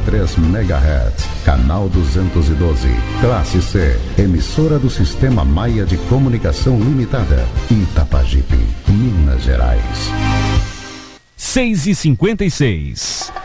93 MHz, canal 212, classe C, emissora do Sistema Maia de Comunicação Limitada, Itapajipe, Minas Gerais. 6h56.